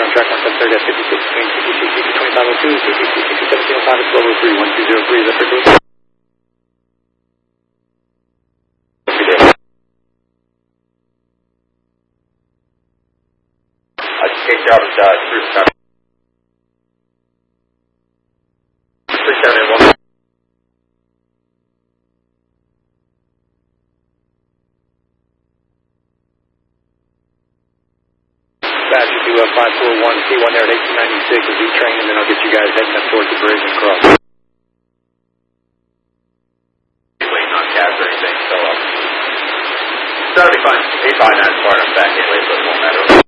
on track 173 at 56 between CPC 2502, CPC 1705 at 1203, 1203, is that for Bruce? Take job is Bruce Scott. 3781. Badge, you do 541, C1 there at 1896 is E-train, and then I'll get you guys heading up towards the bridge and cross. Waiting on cabs or anything, so that'll be fine. 859 Spartan, I'm back in late, so it won't matter.